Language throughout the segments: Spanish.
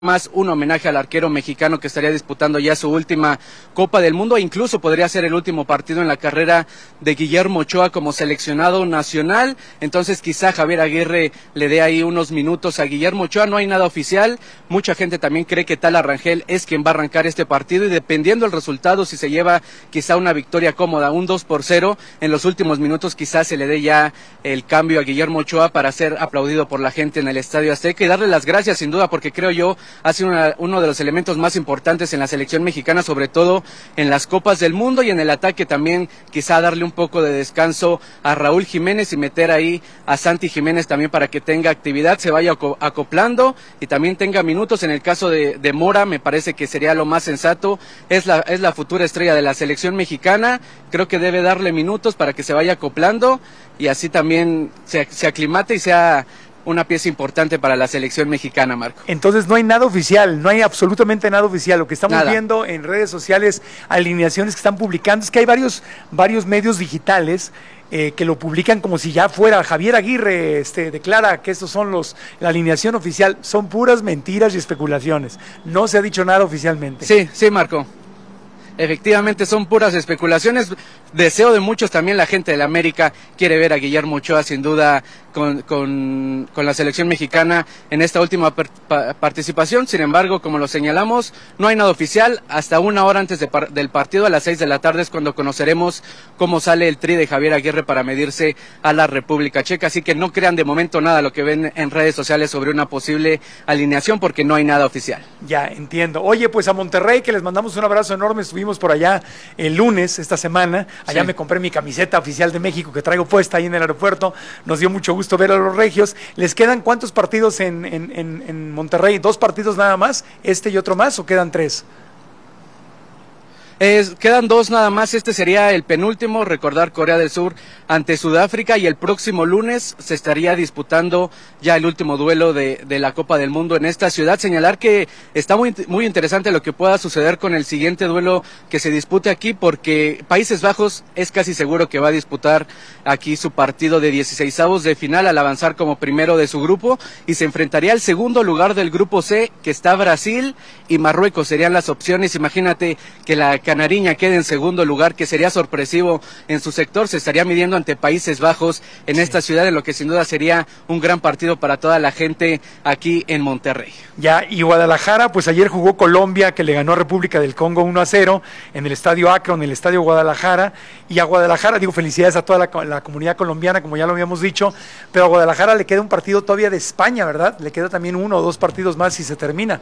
más un homenaje al arquero mexicano que estaría disputando ya su última Copa del Mundo, e incluso podría ser el último partido en la carrera de Guillermo Ochoa como seleccionado nacional. Entonces quizá Javier Aguirre le dé ahí unos minutos a Guillermo Ochoa. No hay nada oficial, mucha gente también cree que Tala Rangel es quien va a arrancar este partido, y dependiendo del resultado, si se lleva quizá una victoria cómoda, un 2-0, en los últimos minutos quizás se le dé ya el cambio a Guillermo Ochoa para ser aplaudido por la gente en el Estadio Azteca, y darle las gracias sin duda, porque creo yo ha sido uno de los elementos más importantes en la selección mexicana, sobre todo en las Copas del Mundo, y en el ataque también quizá darle un poco de descanso a Raúl Jiménez y meter ahí a Santi Jiménez también para que tenga actividad, se vaya acoplando y también tenga minutos. En el caso de Mora me parece que sería lo más sensato, es la futura estrella de la selección mexicana, creo que debe darle minutos para que se vaya acoplando y así también se aclimate y sea una pieza importante para la selección mexicana, Marco. Entonces no hay nada oficial, no hay absolutamente nada oficial. Lo que estamos viendo en redes sociales, alineaciones que están publicando, es que hay varios medios digitales que lo publican como si ya fuera Javier Aguirre declara que estos son la alineación oficial. Son puras mentiras y especulaciones. No se ha dicho nada oficialmente. Sí, Marco. Efectivamente son puras especulaciones. Deseo de muchos, también la gente de la América quiere ver a Guillermo Ochoa sin duda con la selección mexicana en esta última participación. Sin embargo, como lo señalamos, no hay nada oficial. Hasta una hora antes del partido, a las 6 de la tarde, es cuando conoceremos cómo sale el tri de Javier Aguirre para medirse a la República Checa. Así que no crean de momento nada lo que ven en redes sociales sobre una posible alineación, porque no hay nada oficial. Ya, entiendo. Oye, pues a Monterrey, que les mandamos un abrazo enorme. Estuvimos por allá el lunes, esta semana. Allá me compré mi camiseta oficial de México que traigo puesta ahí en el aeropuerto. Nos dio mucho gusto ver a los regios. ¿Les quedan cuántos partidos en Monterrey? ¿2 partidos nada más? ¿Y otro más o quedan 3? Quedan 2 nada más, este sería el penúltimo. Recordar Corea del Sur ante Sudáfrica, y el próximo lunes se estaría disputando ya el último duelo de la Copa del Mundo en esta ciudad. Señalar que está muy interesante lo que pueda suceder con el siguiente duelo que se dispute aquí, porque Países Bajos es casi seguro que va a disputar aquí su partido de 16avos de final al avanzar como primero de su grupo, y se enfrentaría al segundo lugar del grupo C, que está Brasil y Marruecos. Serían las opciones. Imagínate que la Canariña quede en segundo lugar, que sería sorpresivo en su sector. Se estaría midiendo ante Países Bajos en esta ciudad, en lo que sin duda sería un gran partido para toda la gente aquí en Monterrey. Ya, y Guadalajara, pues ayer jugó Colombia, que le ganó a República del Congo 1-0 en el Estadio Akron, en el Estadio Guadalajara. Y a Guadalajara, felicidades a toda la comunidad colombiana, como ya lo habíamos dicho, pero a Guadalajara le queda un partido todavía de España, ¿verdad? Le queda también 1 o 2 partidos más si se termina.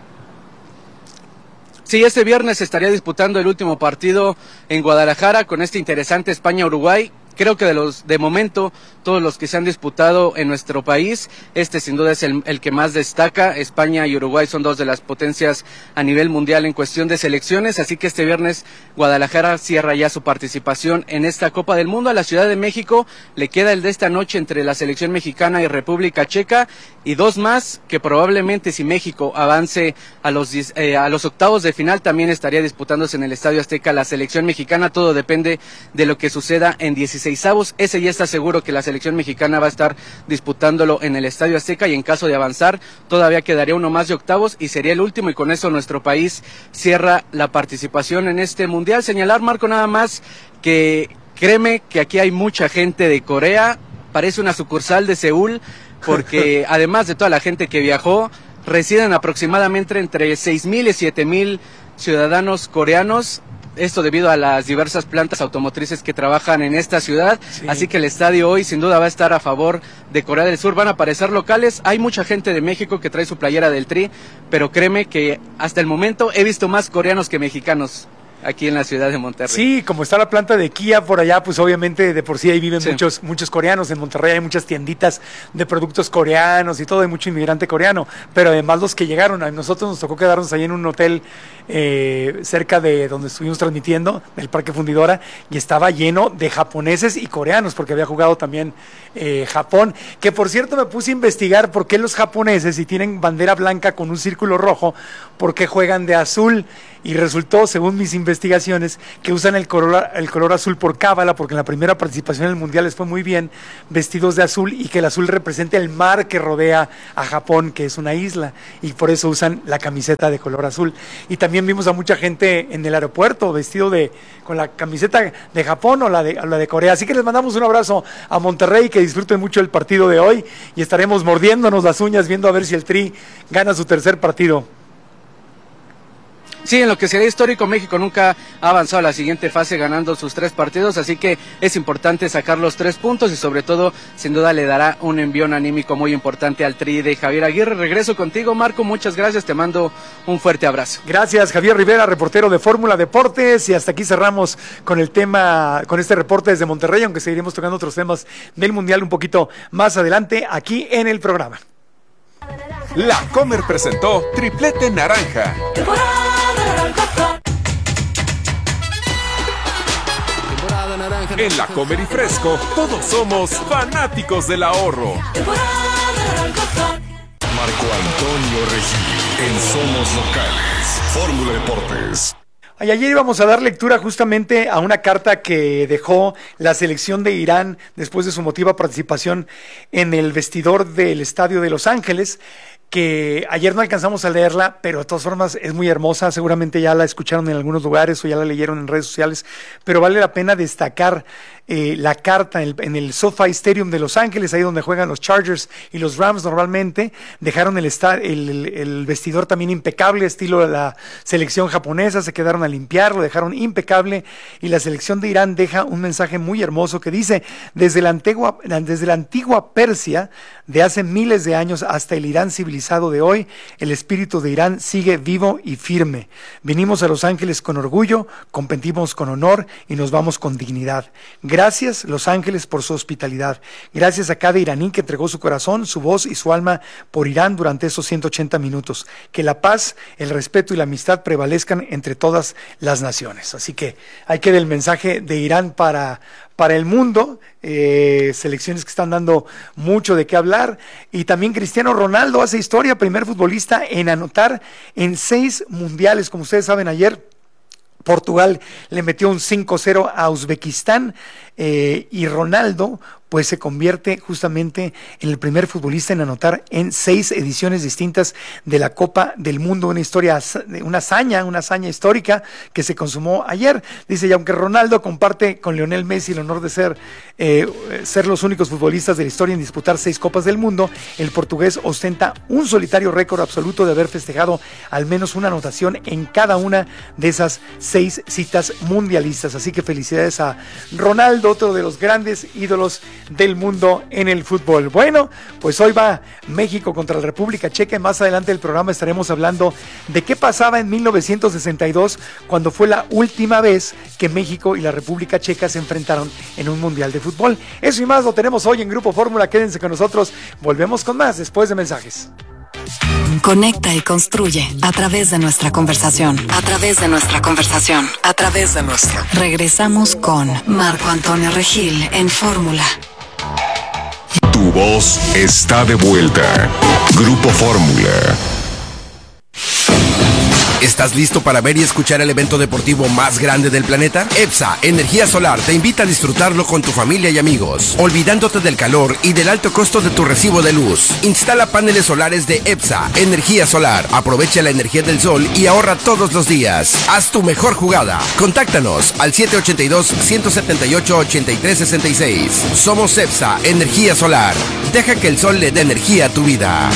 Sí, este viernes se estaría disputando el último partido en Guadalajara con este interesante España-Uruguay. Creo que de momento, todos los que se han disputado en nuestro país, este sin duda es el que más destaca. España y Uruguay son 2 de las potencias a nivel mundial en cuestión de selecciones, así que este viernes Guadalajara cierra ya su participación en esta Copa del Mundo. A la Ciudad de México le queda el de esta noche entre la selección mexicana y República Checa, y 2 más que probablemente, si México avance a los octavos de final, también estaría disputándose en el Estadio Azteca la selección mexicana. Todo depende de lo que suceda en 16avos. Ese ya está seguro que la selección mexicana va a estar disputándolo en el Estadio Azteca, y en caso de avanzar todavía quedaría uno más de octavos y sería el último, y con eso nuestro país cierra la participación en este mundial. Señalar, Marco, nada más que créeme que aquí hay mucha gente de Corea, parece una sucursal de Seúl, porque además de toda la gente que viajó, residen aproximadamente entre 6,000 y 7,000 ciudadanos coreanos. Esto debido a las diversas plantas automotrices que trabajan en esta ciudad, así que el estadio hoy sin duda va a estar a favor de Corea del Sur. Van a aparecer locales, hay mucha gente de México que trae su playera del Tri, pero créeme que hasta el momento he visto más coreanos que mexicanos aquí en la ciudad de Monterrey. Sí, como está la planta de Kia por allá, pues obviamente de por sí ahí viven muchos coreanos. En Monterrey hay muchas tienditas de productos coreanos y todo, hay mucho inmigrante coreano, pero además los que llegaron, a nosotros nos tocó quedarnos ahí en un hotel cerca de donde estuvimos transmitiendo, del Parque Fundidora, y estaba lleno de japoneses y coreanos, porque había jugado también Japón, que por cierto me puse a investigar por qué los japoneses, si tienen bandera blanca con un círculo rojo, por qué juegan de azul, y resultó, según mis investigaciones, investigaciones que usan el color azul por cábala, porque en la primera participación en el Mundial les fue muy bien, vestidos de azul, y que el azul representa el mar que rodea a Japón, que es una isla, y por eso usan la camiseta de color azul. Y también vimos a mucha gente en el aeropuerto vestido con la camiseta de Japón o la de Corea. Así que les mandamos un abrazo a Monterrey, que disfruten mucho el partido de hoy, y estaremos mordiéndonos las uñas viendo a ver si el Tri gana su tercer partido. Sí, en lo que sería histórico, México nunca ha avanzado a la siguiente fase ganando sus 3 partidos, así que es importante sacar los 3 puntos y sobre todo, sin duda, le dará un envión anímico muy importante al Tri de Javier Aguirre. Regreso contigo, Marco, muchas gracias, te mando un fuerte abrazo. Gracias, Javier Rivera, reportero de Fórmula Deportes, y hasta aquí cerramos con el tema, con este reporte desde Monterrey, aunque seguiremos tocando otros temas del Mundial un poquito más adelante aquí en el programa. La Comer presentó Triplete Naranja. En La Comer y Fresco, todos somos fanáticos del ahorro. Marco Antonio Regil, en Somos Locales, Fórmula Deportes. Y ayer íbamos a dar lectura justamente a una carta que dejó la selección de Irán después de su emotiva participación en el vestidor del Estadio de Los Ángeles, que ayer no alcanzamos a leerla, pero de todas formas es muy hermosa, seguramente ya la escucharon en algunos lugares o ya la leyeron en redes sociales, pero vale la pena destacar la carta en el SoFi Stadium de Los Ángeles, ahí donde juegan los Chargers y los Rams normalmente. Dejaron el vestidor también impecable, estilo de la selección japonesa, se quedaron a limpiar, lo dejaron impecable, y la selección de Irán deja un mensaje muy hermoso que dice: desde la antigua Persia de hace miles de años hasta el Irán civilizado de hoy, el espíritu de Irán sigue vivo y firme. Vinimos a Los Ángeles con orgullo, competimos con honor y nos vamos con dignidad. Gracias, Los Ángeles, por su hospitalidad. Gracias a cada iraní que entregó su corazón, su voz y su alma por Irán durante esos 180 minutos. Que la paz, el respeto y la amistad prevalezcan entre todas las naciones. Así que ahí queda el mensaje de Irán para el mundo, selecciones que están dando mucho de qué hablar. Y también Cristiano Ronaldo hace historia, primer futbolista en anotar en 6 mundiales. Como ustedes saben, ayer Portugal le metió un 5-0 a Uzbekistán, y Ronaldo pues se convierte justamente en el primer futbolista en anotar en 6 ediciones distintas de la Copa del Mundo, una hazaña histórica que se consumó ayer. Dice, y aunque Ronaldo comparte con Lionel Messi el honor de ser los únicos futbolistas de la historia en disputar 6 Copas del Mundo, el portugués ostenta un solitario récord absoluto de haber festejado al menos una anotación en cada una de esas 6 citas mundialistas. Así que felicidades a Ronaldo, otro de los grandes ídolos del mundo en el fútbol. Bueno, pues hoy va México contra la República Checa, y más adelante del programa estaremos hablando de qué pasaba en 1962, cuando fue la última vez que México y la República Checa se enfrentaron en un mundial de fútbol. Eso y más lo tenemos hoy en Grupo Fórmula. Quédense con nosotros, volvemos con más después de mensajes. Conecta y construye a través de nuestra conversación. Regresamos con Marco Antonio Regil en Fórmula. Tu voz está de vuelta. Grupo Fórmula. ¿Estás listo para ver y escuchar el evento deportivo más grande del planeta? EPSA Energía Solar te invita a disfrutarlo con tu familia y amigos, olvidándote del calor y del alto costo de tu recibo de luz. Instala paneles solares de EPSA Energía Solar. Aprovecha la energía del sol y ahorra todos los días. Haz tu mejor jugada. Contáctanos al 782-178-8366. Somos EPSA Energía Solar. Deja que el sol le dé energía a tu vida.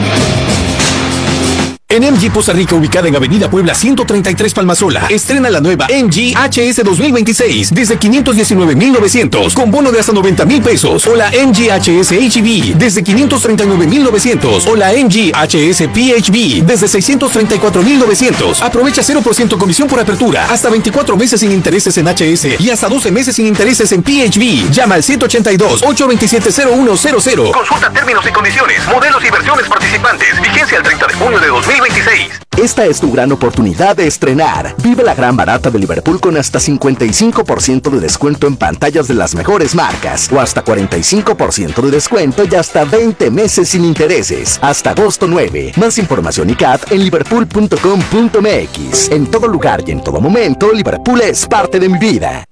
En MG Poza Rica, ubicada en Avenida Puebla 133 Palmasola, estrena la nueva MG HS 2026 desde 519,900 con bono de hasta 90,000 pesos, o la MG HS HEV desde 539,900 o la MG HS PHV desde 634,900. Aprovecha 0% comisión por apertura, hasta 24 meses sin intereses en HS y hasta 12 meses sin intereses en PHV. Llama al 182-827-0100. Consulta términos y condiciones, modelos y versiones participantes. Vigencia el 30 de junio de 2026. Esta es tu gran oportunidad de estrenar. Vive la gran barata de Liverpool con hasta 55% de descuento en pantallas de las mejores marcas o hasta 45% de descuento y hasta 20 meses sin intereses. Hasta agosto 9. Más información y CAT en liverpool.com.mx. En todo lugar y en todo momento, Liverpool es parte de mi vida.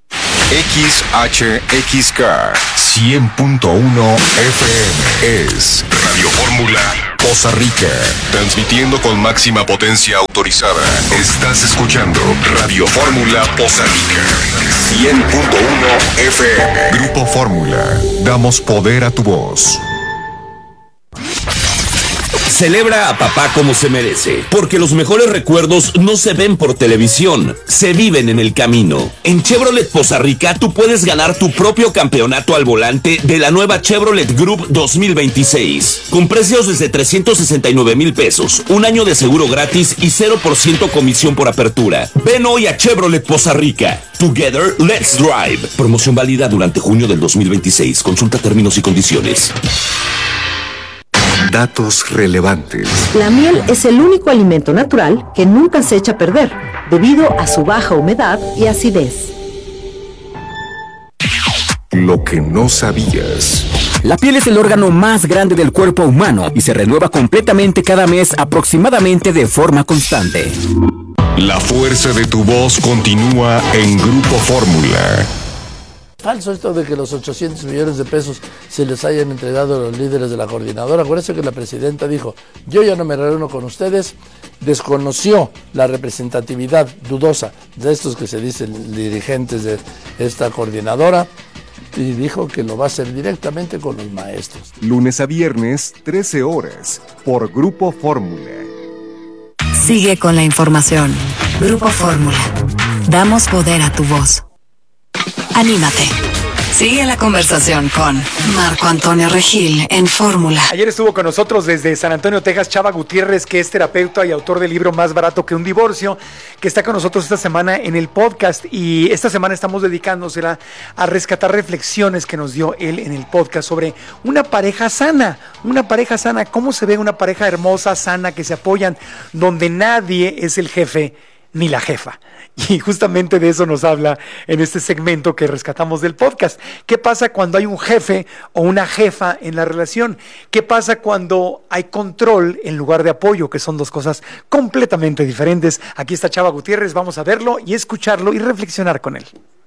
XHXK 100.1 FM es Radio Fórmula Poza Rica, transmitiendo con máxima potencia autorizada. Estás escuchando Radio Fórmula Poza Rica 100.1 FM. Grupo Fórmula, damos poder a tu voz. Celebra a papá como se merece, porque los mejores recuerdos no se ven por televisión, se viven en el camino. En Chevrolet Poza Rica tú puedes ganar tu propio campeonato al volante de la nueva Chevrolet Group 2026, con precios desde 369,000 pesos, un año de seguro gratis y 0% comisión por apertura. Ven hoy a Chevrolet Poza Rica. Together, let's drive. Promoción válida durante junio del 2026. Consulta términos y condiciones. Datos relevantes. La miel es el único alimento natural que nunca se echa a perder, debido a su baja humedad y acidez. Lo que no sabías. La piel es el órgano más grande del cuerpo humano y se renueva completamente cada mes, aproximadamente de forma constante. La fuerza de tu voz continúa en Grupo Fórmula. Falso esto de que los 800 millones de pesos se les hayan entregado a los líderes de la coordinadora. Acuérdense que la presidenta dijo, yo ya no me reúno con ustedes, desconoció la representatividad dudosa de estos que se dicen dirigentes de esta coordinadora y dijo que lo va a hacer directamente con los maestros. Lunes a viernes, 13 horas, por Grupo Fórmula. Sigue con la información. Grupo Fórmula. Damos poder a tu voz. Anímate. Sigue la conversación con Marco Antonio Regil en Fórmula. Ayer estuvo con nosotros desde San Antonio, Texas, Chava Gutiérrez, que es terapeuta y autor del libro Más Barato que un Divorcio, que está con nosotros esta semana en el podcast. Y esta semana estamos dedicándosela a rescatar reflexiones que nos dio él en el podcast sobre una pareja sana. Una pareja sana, cómo se ve una pareja hermosa, sana, que se apoyan, donde nadie es el jefe ni la jefa. Y justamente de eso nos habla en este segmento que rescatamos del podcast. ¿Qué pasa cuando hay un jefe o una jefa en la relación? ¿Qué pasa cuando hay control en lugar de apoyo? Que son dos cosas completamente diferentes. Aquí está Chava Gutiérrez, vamos a verlo y escucharlo y reflexionar con él.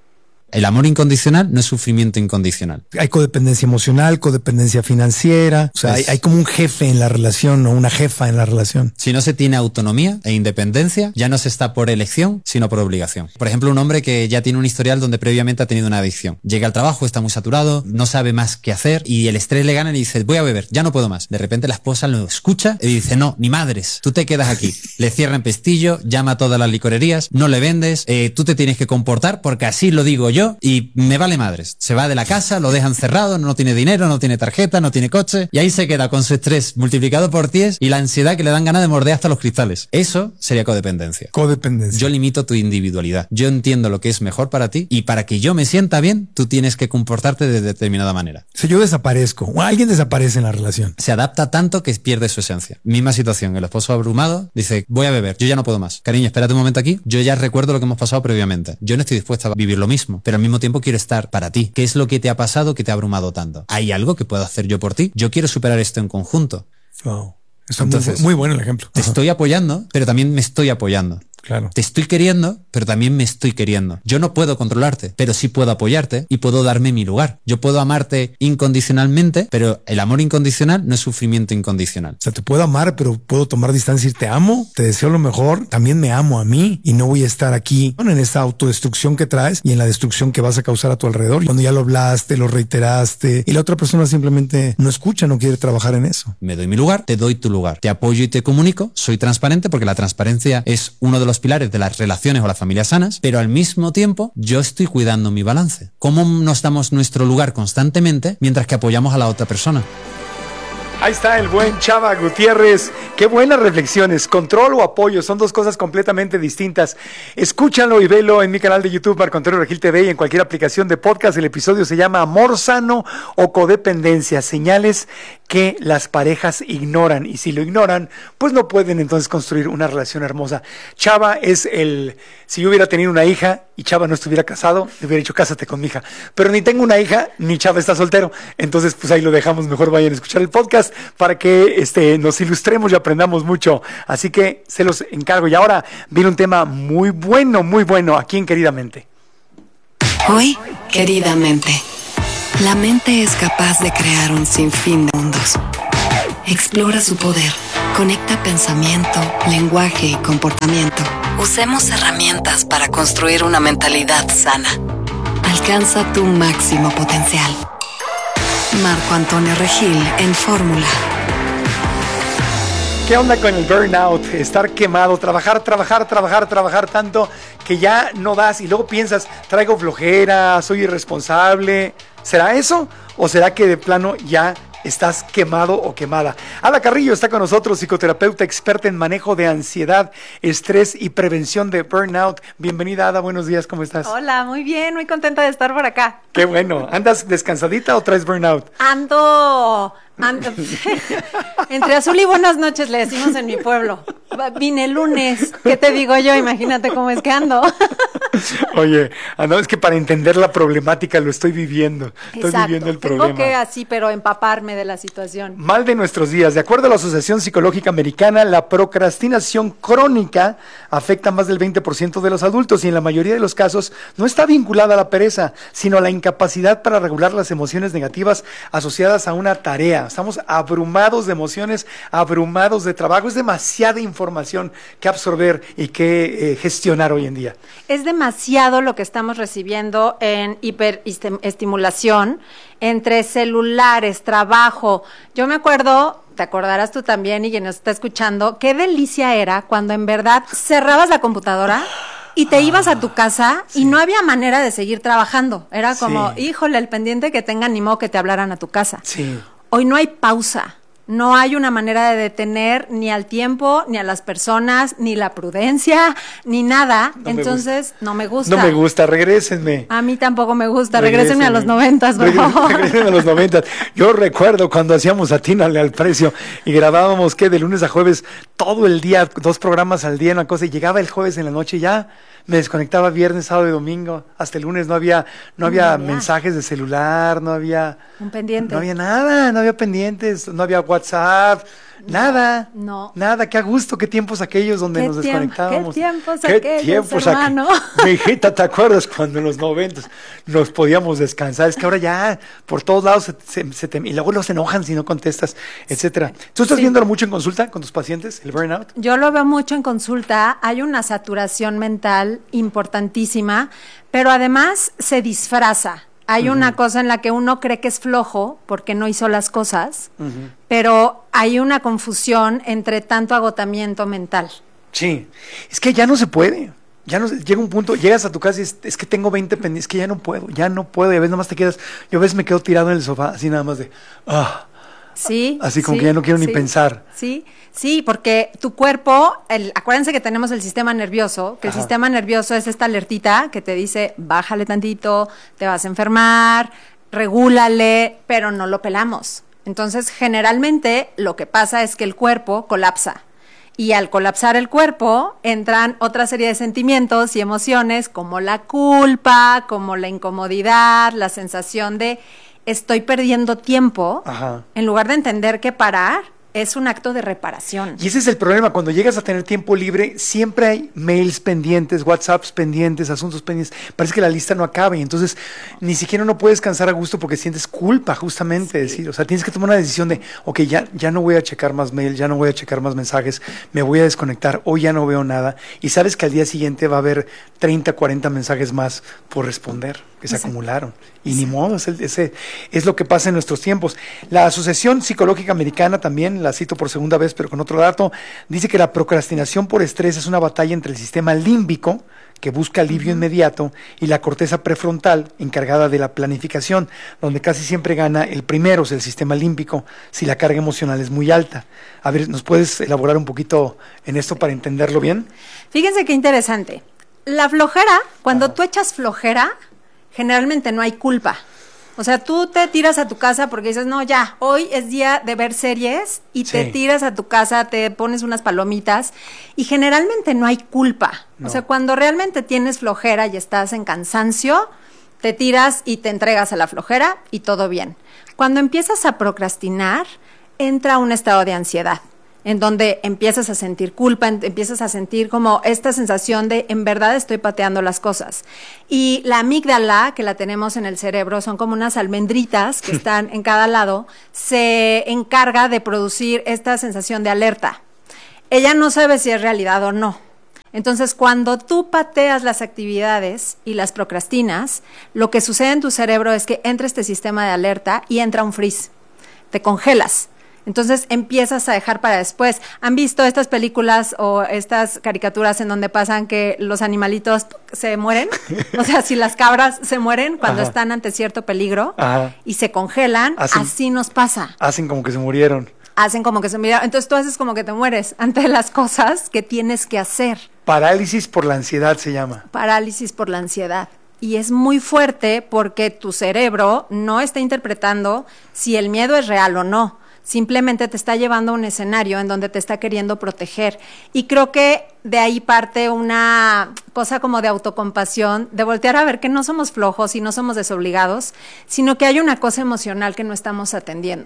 El amor incondicional no es sufrimiento incondicional. Hay codependencia emocional, codependencia financiera. O sea, hay como un jefe en la relación o una jefa en la relación. Si no se tiene autonomía e independencia, ya no se está por elección, sino por obligación. Por ejemplo, un hombre que ya tiene un historial donde previamente ha tenido una adicción. Llega al trabajo, está muy saturado, no sabe más qué hacer y el estrés le gana y dice, voy a beber, ya no puedo más. De repente la esposa lo escucha y dice, no, ni madres, tú te quedas aquí. Le cierran pestillo, llama a todas las licorerías, no le vendes, tú te tienes que comportar porque así lo digo yo. Y me vale madres. Se va de la casa, lo dejan cerrado, no tiene dinero, no tiene tarjeta, no tiene coche y ahí se queda con su estrés multiplicado por 10 y la ansiedad que le dan ganas de morder hasta los cristales. Eso sería codependencia. Codependencia. Yo limito tu individualidad. Yo entiendo lo que es mejor para ti y para que yo me sienta bien, tú tienes que comportarte de determinada manera. Si yo desaparezco o alguien desaparece en la relación. Se adapta tanto que pierde su esencia. Misma situación. El esposo abrumado dice, voy a beber, yo ya no puedo más. Cariño, espérate un momento aquí. Yo ya recuerdo lo que hemos pasado previamente. Yo no estoy dispuesta a vivir lo mismo, pero al mismo tiempo quiero estar para ti. ¿Qué es lo que te ha pasado que te ha abrumado tanto? ¿Hay algo que puedo hacer yo por ti? Yo quiero superar esto en conjunto. Wow. Entonces, muy bueno el ejemplo. Te estoy apoyando, pero también me estoy apoyando. Claro. Te estoy queriendo, pero también me estoy queriendo. Yo no puedo controlarte, pero sí puedo apoyarte y puedo darme mi lugar. Yo puedo amarte incondicionalmente, pero el amor incondicional no es sufrimiento incondicional. O sea, te puedo amar, pero puedo tomar distancia y decir, te amo, te deseo lo mejor, también me amo a mí y no voy a estar aquí en esta autodestrucción que traes y en la destrucción que vas a causar a tu alrededor. Cuando ya lo hablaste, lo reiteraste y la otra persona simplemente no escucha, no quiere trabajar en eso. Me doy mi lugar, te doy tu lugar. Te apoyo y te comunico, soy transparente porque la transparencia es uno de los pilares de las relaciones o las familias sanas, pero al mismo tiempo yo estoy cuidando mi balance. ¿Cómo nos damos nuestro lugar constantemente mientras que apoyamos a la otra persona? Ahí está el buen Chava Gutiérrez. Qué buenas reflexiones. Control o apoyo son dos cosas completamente distintas. Escúchalo y velo en mi canal de YouTube, Marco Antonio Regil TV, y en cualquier aplicación de podcast. El episodio se llama Amor Sano o Codependencia, señales que las parejas ignoran. Y si lo ignoran, pues no pueden entonces construir una relación hermosa. Chava es si yo hubiera tenido una hija y Chava no estuviera casado, le hubiera dicho, cásate con mi hija. Pero ni tengo una hija, ni Chava está soltero. Entonces, pues ahí lo dejamos. Mejor vayan a escuchar el podcast para que nos ilustremos y aprendamos mucho. Así que se los encargo. Y ahora viene un tema muy bueno aquí en Queridamente. Hoy, Queridamente, la mente es capaz de crear un sinfín de mundos. Explora su poder. Conecta pensamiento, lenguaje y comportamiento. Usemos herramientas para construir una mentalidad sana. Alcanza tu máximo potencial. Marco Antonio Regil en Fórmula. ¿Qué onda con el burnout? Estar quemado, trabajar tanto que ya no das y luego piensas, traigo flojera, soy irresponsable. ¿Será eso? ¿O será que de plano ya estás quemado o quemada? Ada Carrillo está con nosotros, psicoterapeuta experta en manejo de ansiedad, estrés y prevención de burnout. Bienvenida, Ada, buenos días, ¿cómo estás? Hola, muy bien, muy contenta de estar por acá. Qué bueno. ¿Andas descansadita o traes burnout? Ando entre azul y buenas noches, le decimos en mi pueblo. Vine el lunes, ¿qué te digo yo? Imagínate cómo es que ando. Oye, no, es que para entender la problemática lo estoy viviendo. Estoy viviendo el problema. Tengo que así, pero empaparme de la situación. Mal de nuestros días. De acuerdo a la Asociación Psicológica Americana, la procrastinación crónica afecta a más del 20% de los adultos y en la mayoría de los casos no está vinculada a la pereza, sino a la incapacidad para regular las emociones negativas asociadas a una tarea. Estamos abrumados de emociones, abrumados de trabajo. Es demasiada información que absorber y que gestionar hoy en día. Es demasiado lo que estamos recibiendo en hiperestimulación entre celulares, trabajo. Yo me acuerdo, te acordarás tú también y quien nos está escuchando, qué delicia era cuando en verdad cerrabas la computadora y te ibas a tu casa y no había manera de seguir trabajando. Era como, híjole, el pendiente que tengan, ni modo que te hablaran a tu casa. Sí. Hoy no hay pausa. No hay una manera de detener ni al tiempo, ni a las personas, ni la prudencia, ni nada. Entonces, no me gusta. No me gusta, regrésenme. A mí tampoco me gusta, regrésenme a los 90, por favor. Regrésenme a los 90. Yo recuerdo cuando hacíamos Atínale al Precio y grabábamos, de lunes a jueves, todo el día, 2 programas al día, una cosa, y llegaba el jueves en la noche y ya me desconectaba viernes, sábado y domingo. Hasta el lunes no había mensajes de celular, no había... Un pendiente. No había nada, no había pendientes, no había WhatsApp, nada. No. Nada, qué a gusto, qué tiempos aquellos donde nos desconectábamos. Qué tiempos, hermano. Mi hijita, ¿te acuerdas cuando en los 90 nos podíamos descansar? Es que ahora ya por todos lados y luego los enojan si no contestas, etcétera. ¿Tú estás viéndolo mucho en consulta con tus pacientes, el burnout? Yo lo veo mucho en consulta. Hay una saturación mental importantísima, pero además se disfraza. Hay una cosa en la que uno cree que es flojo porque no hizo las cosas, pero hay una confusión entre tanto agotamiento mental. Sí, es que ya no se puede. Ya no, llega un punto, llegas a tu casa y es que tengo 20 pendientes, es que ya no puedo, y a veces nada más te quedas, yo a veces me quedo tirado en el sofá, así nada más de, Sí. Así como que ya no quiero ni pensar. Sí, porque tu cuerpo, acuérdense que tenemos el sistema nervioso, que el sistema nervioso es esta alertita que te dice, bájale tantito, te vas a enfermar, regúlale, pero no lo pelamos. Entonces, generalmente, lo que pasa es que el cuerpo colapsa. Y al colapsar el cuerpo, entran otra serie de sentimientos y emociones como la culpa, como la incomodidad, la sensación de estoy perdiendo tiempo, en lugar de entender que parar es un acto de reparación. Y ese es el problema, cuando llegas a tener tiempo libre, siempre hay mails pendientes, WhatsApps pendientes, asuntos pendientes, parece que la lista no acaba y entonces ni siquiera no puedes descansar a gusto porque sientes culpa justamente, decir, o sea, tienes que tomar una decisión de, ok, ya no voy a checar más mail, ya no voy a checar más mensajes, me voy a desconectar, hoy ya no veo nada, y sabes que al día siguiente va a haber 30, 40 mensajes más por responder, que se acumularon, y ni modo, es lo que pasa en nuestros tiempos. La Asociación Psicológica Americana también, la cito por segunda vez, pero con otro dato, dice que la procrastinación por estrés es una batalla entre el sistema límbico, que busca alivio inmediato, y la corteza prefrontal, encargada de la planificación, donde casi siempre gana el primero, es el sistema límbico, si la carga emocional es muy alta. A ver, ¿nos puedes elaborar un poquito en esto para entenderlo bien? Fíjense qué interesante. La flojera, cuando tú echas flojera, generalmente no hay culpa. O sea, tú te tiras a tu casa porque dices, no, ya, hoy es día de ver series y te tiras a tu casa, te pones unas palomitas y generalmente no hay culpa. No. O sea, cuando realmente tienes flojera y estás en cansancio, te tiras y te entregas a la flojera y todo bien. Cuando empiezas a procrastinar, entra un estado de ansiedad, en donde empiezas a sentir culpa, empiezas a sentir como esta sensación de en verdad estoy pateando las cosas. Y la amígdala, que la tenemos en el cerebro, son como unas almendritas que están en cada lado, se encarga de producir esta sensación de alerta. Ella no sabe si es realidad o no. Entonces, cuando tú pateas las actividades y las procrastinas, lo que sucede en tu cerebro es que entra este sistema de alerta y entra un freeze. Te congelas. Entonces empiezas a dejar para después. ¿Han visto estas películas o estas caricaturas en donde pasan que los animalitos se mueren? O sea, si las cabras se mueren cuando están ante cierto peligro y se congelan, así nos pasa. Hacen como que se murieron. Hacen como que se murieron. Entonces tú haces como que te mueres ante las cosas que tienes que hacer. Parálisis por la ansiedad se llama. Parálisis por la ansiedad. Y es muy fuerte porque tu cerebro no está interpretando si el miedo es real o no. Simplemente te está llevando a un escenario en donde te está queriendo proteger. Y creo que de ahí parte una cosa como de autocompasión, de voltear a ver que no somos flojos y no somos desobligados, sino que hay una cosa emocional que no estamos atendiendo.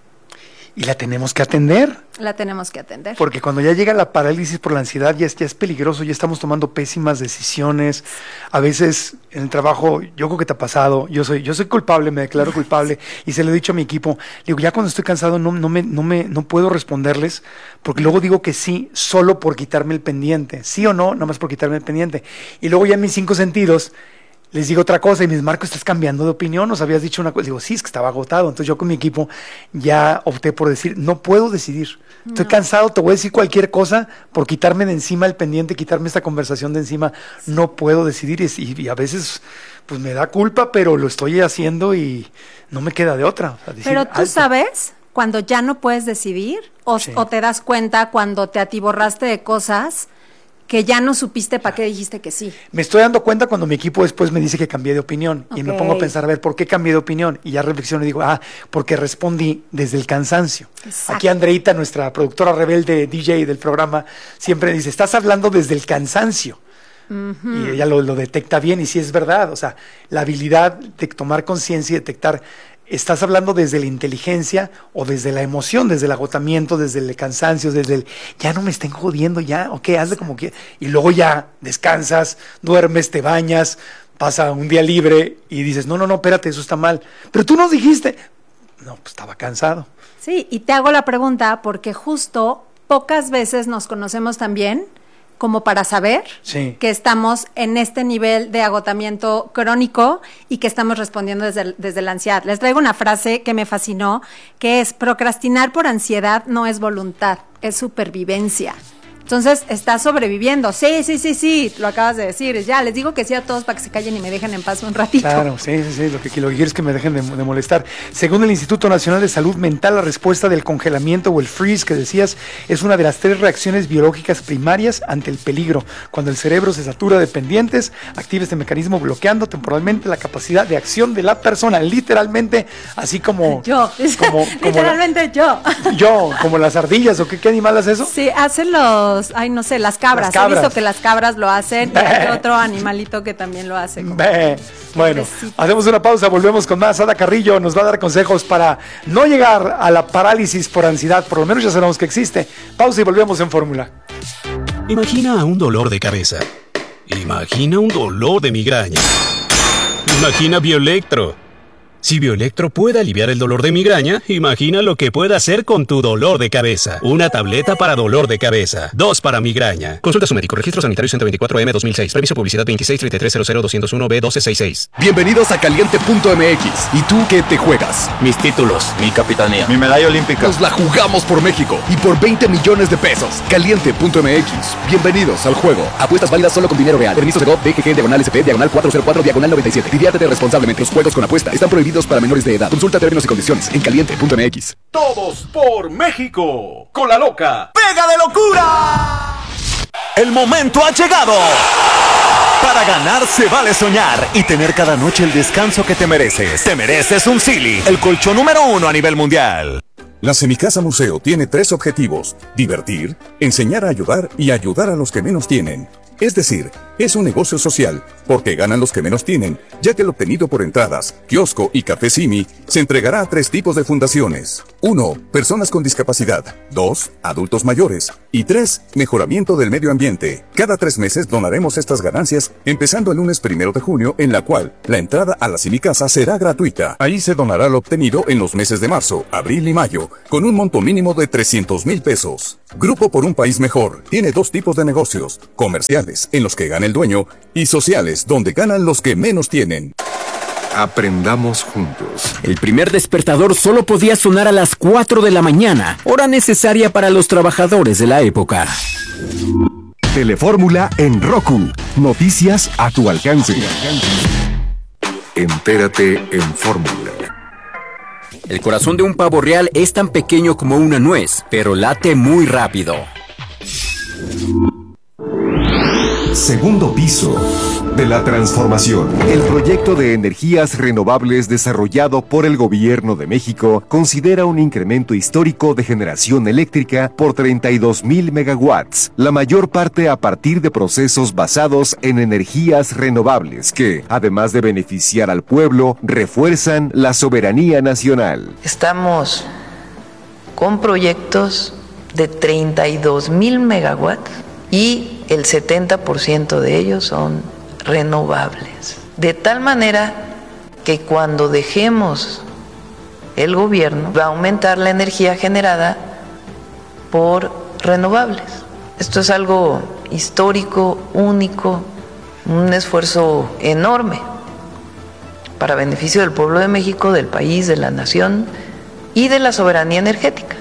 Y la tenemos que atender. La tenemos que atender. Porque cuando ya llega la parálisis por la ansiedad, ya es peligroso, ya estamos tomando pésimas decisiones. A veces en el trabajo, yo creo que te ha pasado, yo soy culpable, me declaro culpable, y se lo he dicho a mi equipo. Digo, ya cuando estoy cansado no puedo responderles, porque luego digo que sí, solo por quitarme el pendiente. Sí o no, nomás por quitarme el pendiente. Y luego ya en mis 5 sentidos les digo otra cosa y me dicen, Marco, ¿estás cambiando de opinión? ¿Nos habías dicho una cosa? Digo, sí, es que estaba agotado. Entonces yo con mi equipo ya opté por decir, no puedo decidir. Estoy cansado, te voy a decir cualquier cosa por quitarme de encima el pendiente, quitarme esta conversación de encima. No puedo decidir y a veces pues me da culpa, pero lo estoy haciendo y no me queda de otra. O sea, decir, pero tú sabes cuando ya no puedes decidir o te das cuenta cuando te atiborraste de cosas que ya no supiste para qué dijiste que sí. Me estoy dando cuenta cuando mi equipo después me dice que cambié de opinión y me pongo a pensar, a ver, ¿por qué cambié de opinión? Y ya reflexiono y digo, porque respondí desde el cansancio. Exacto. Aquí Andreita, nuestra productora rebelde, DJ del programa, siempre dice, estás hablando desde el cansancio. Y ella lo detecta bien y sí es verdad, o sea, la habilidad de tomar conciencia y detectar, estás hablando desde la inteligencia o desde la emoción, desde el agotamiento, desde el cansancio, desde el ya no me estén jodiendo, ya, ok, hazle como quieras. Y luego ya descansas, duermes, te bañas, pasa un día libre y dices, no, espérate, eso está mal. Pero tú nos dijiste, no, pues estaba cansado. Sí, y te hago la pregunta porque justo pocas veces nos conocemos tan bien como para saber que estamos en este nivel de agotamiento crónico y que estamos respondiendo desde la ansiedad. Les traigo una frase que me fascinó, que es: procrastinar por ansiedad no es voluntad, es supervivencia. Entonces, estás sobreviviendo. Sí, lo acabas de decir. Ya, les digo que sí a todos para que se callen y me dejen en paz un ratito. Claro, sí. Lo que quiero es que me dejen de molestar. Según el Instituto Nacional de Salud Mental, la respuesta del congelamiento o el freeze que decías es una de las 3 reacciones biológicas primarias ante el peligro. Cuando el cerebro se satura de pendientes, activa este mecanismo bloqueando temporalmente la capacidad de acción de la persona. Literalmente, así como... Literalmente yo. Yo, como las ardillas, ¿o qué animal hace eso? Sí, hacen las cabras. He visto que las cabras lo hacen y hay otro animalito que también lo hace. Bueno, hacemos una pausa, volvemos con más. Ada Carrillo nos va a dar consejos para no llegar a la parálisis por ansiedad, por lo menos ya sabemos que existe. Pausa y volvemos en Fórmula. Imagina un dolor de cabeza. Imagina un dolor de migraña. Imagina Bioelectro. Si Bioelectro puede aliviar el dolor de migraña, imagina lo que puede hacer con tu dolor de cabeza. Una tableta para dolor de cabeza, 2 para migraña. Consulta a su médico. Registro sanitario 124M 2006. Permiso publicidad 2633000201B1266. Bienvenidos a Caliente.mx. ¿Y tú qué te juegas? Mis títulos, mi capitanía, mi medalla olímpica. Nos la jugamos por México y por 20 millones de pesos. Caliente.mx. Bienvenidos al juego. Apuestas válidas solo con dinero real. Permisos de GOV, DGG, /SP, /404, /97. Diviértete responsablemente. Los juegos con apuesta están prohibidos para menores de edad. Consulta términos y condiciones en Caliente.mx. Todos por México. Con la loca. ¡Pega de locura! El momento ha llegado. Para ganar se vale soñar y tener cada noche el descanso que te mereces. Te mereces un Sealy, el colchón número 1 a nivel mundial. La Semicasa Museo tiene 3 objetivos: divertir, enseñar a ayudar y ayudar a los que menos tienen. Es decir, es un negocio social, porque ganan los que menos tienen, ya que el obtenido por entradas, kiosco y café Simi se entregará a 3 tipos de fundaciones. 1. Personas con discapacidad. 2. Adultos mayores. Y 3. Mejoramiento del medio ambiente. Cada 3 meses donaremos estas ganancias, empezando el lunes 1 de junio, en la cual la entrada a la Semicasa será gratuita. Ahí se donará lo obtenido en los meses de marzo, abril y mayo, con un monto mínimo de 300,000 pesos. Grupo por un País Mejor tiene 2 tipos de negocios: comerciales, en los que gana el dueño, y sociales, donde ganan los que menos tienen. Aprendamos juntos. El primer despertador solo podía sonar a las 4 de la mañana, hora necesaria para los trabajadores de la época. Telefórmula en Roku. Noticias a tu alcance. Entérate en Fórmula. El corazón de un pavo real es tan pequeño como una nuez, pero late muy rápido. Segundo piso de la transformación. El proyecto de energías renovables desarrollado por el Gobierno de México considera un incremento histórico de generación eléctrica por 32,000 megawatts, la mayor parte a partir de procesos basados en energías renovables que, además de beneficiar al pueblo, refuerzan la soberanía nacional. Estamos con proyectos de 32,000 megawatts y el 70% de ellos son renovables. De tal manera que cuando dejemos el gobierno va a aumentar la energía generada por renovables. Esto es algo histórico, único, un esfuerzo enorme para beneficio del pueblo de México, del país, de la nación y de la soberanía energética.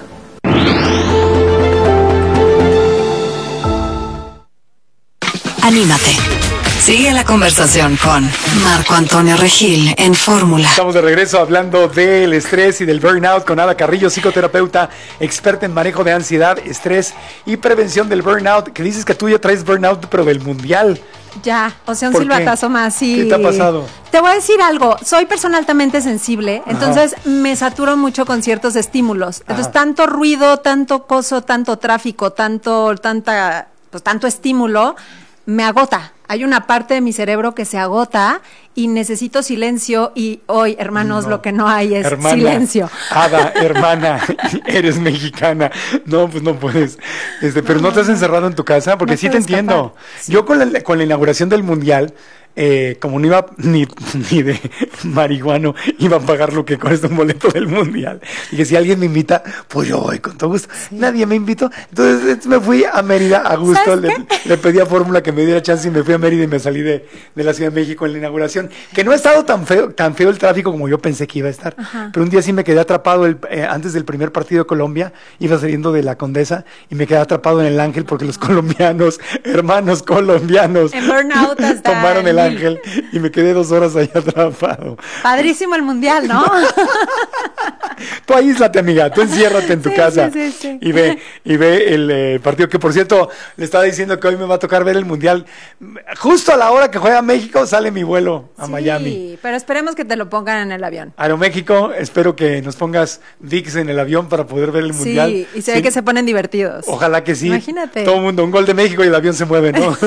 Anímate. Sigue la conversación con Marco Antonio Regil en Fórmula. Estamos de regreso hablando del estrés y del burnout con Ada Carrillo, psicoterapeuta, experta en manejo de ansiedad, estrés y prevención del burnout. Que dices que tú ya traes burnout, pero del mundial. Ya, o sea, un silbatazo más. Sí. ¿Qué te ha pasado? Te voy a decir algo. Soy persona altamente sensible, entonces me saturo mucho con ciertos estímulos. Entonces, tanto ruido, tanto coso, tanto tráfico, tanto estímulo, me agota. Hay una parte de mi cerebro que se agota y necesito silencio y hoy, hermanos, lo que no hay es silencio. Ada, hermana, eres mexicana. No, pues no puedes. Pero no te has encerrado en tu casa, porque no sí te entiendo. Sí. Yo con la inauguración del Mundial, como no iba ni de marihuano, iba a pagar lo que cuesta un boleto del Mundial. Y que si alguien me invita, pues yo voy con todo gusto. Sí. Nadie me invitó. Entonces me fui a Mérida a gusto. Le pedí a Fórmula que me diera chance y me fui a Mérida y me salí de la Ciudad de México en la inauguración. Que no ha estado tan feo el tráfico como yo pensé que iba a estar. Ajá. Pero un día sí me quedé atrapado antes del primer partido de Colombia. Iba saliendo de la Condesa y me quedé atrapado en el Ángel porque los colombianos, hermanos colombianos, en burnout hasta tomaron el Ángel y me quedé 2 horas ahí atrapado. Padrísimo el Mundial, ¿no? Tú aíslate, amiga, tú enciérrate en tu casa. Sí. Y ve el partido, que por cierto, le estaba diciendo que hoy me va a tocar ver el Mundial. Justo a la hora que juega México sale mi vuelo a Miami. Sí, pero esperemos que te lo pongan en el avión. Aeroméxico, espero que nos pongas VIX en el avión para poder ver el Mundial. Sí, y se ve que se ponen divertidos. Ojalá que sí. Imagínate. Todo el mundo, un gol de México y el avión se mueve, ¿no?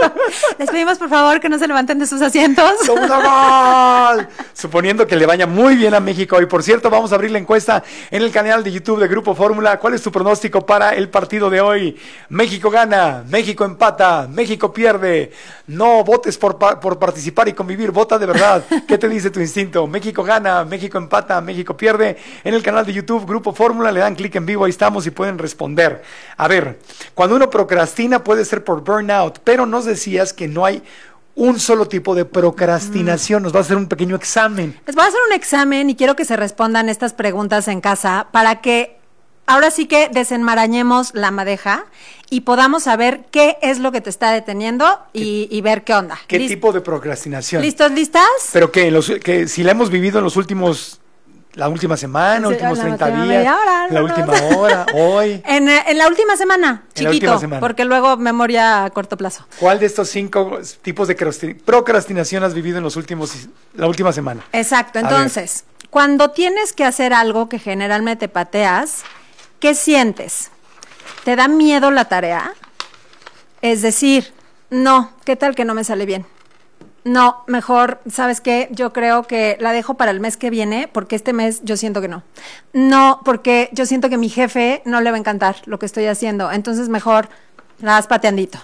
Les pedimos por favor que no se levanten de sus asientos. ¡Gol! Suponiendo que le vaya muy bien a México. Y por cierto, vamos a abrir la encuesta en el canal de YouTube de Grupo Fórmula. ¿Cuál es tu pronóstico para el partido de hoy? México gana, México empata, México pierde. No votes por participar y convivir, vota de verdad. ¿Qué te dice tu instinto? México gana, México empata, México pierde. En el canal de YouTube Grupo Fórmula le dan clic en vivo, ahí estamos y pueden responder. A ver, cuando uno procrastina puede ser por burnout, pero nos decías que no hay un solo tipo de procrastinación. Nos va a hacer un pequeño examen. Les voy a hacer un examen y quiero que se respondan estas preguntas en casa para que ahora sí que desenmarañemos la madeja y podamos saber qué es lo que te está deteniendo y ver qué onda. ¿Qué tipo de procrastinación? ¿Listos, listas? Pero que si la hemos vivido en los últimos... La última semana, Sí, últimos la 30 última días, media hora, la última hora, hoy. En la última semana, En la chiquito, última semana. porque luego memoria a corto plazo. ¿Cuál de estos 5 tipos de procrastinación has vivido en la última semana? Exacto, A entonces, cuando tienes que hacer algo que generalmente pateas, ¿qué sientes? ¿Te da miedo la tarea? Es decir, no, ¿qué tal que no me sale bien? No, mejor, ¿sabes qué? Yo creo que la dejo para el mes que viene, porque este mes yo siento que no. No, porque yo siento que mi jefe no le va a encantar lo que estoy haciendo, entonces mejor la vas pateandito.